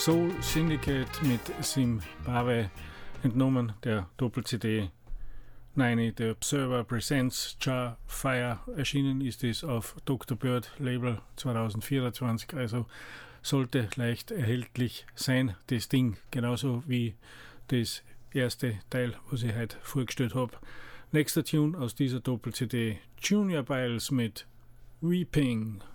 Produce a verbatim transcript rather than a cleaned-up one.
Soul Syndicate mit Zimbabwe, entnommen der Doppel-C D. Nein, The Observer Presents Jar Fire. Erschienen ist es auf Doktor Bird Label zwanzig vierundzwanzig, also sollte leicht erhältlich sein, das Ding, genauso wie das erste Teil, was ich heute vorgestellt habe. Nächster Tune aus dieser Doppel-C D, Junior Biles mit Weeping.